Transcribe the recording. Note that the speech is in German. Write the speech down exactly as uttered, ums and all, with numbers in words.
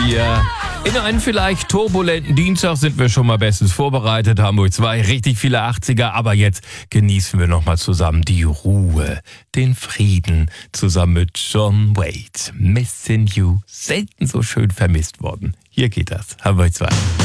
hier. In einen vielleicht turbulenten Dienstag sind wir schon mal bestens vorbereitet. Hamburg zwei, richtig viele achtziger. Aber jetzt genießen wir nochmal zusammen die Ruhe, den Frieden. Zusammen mit John Waite. Missing You. Selten so schön vermisst worden. Hier geht das. Hamburg zwei.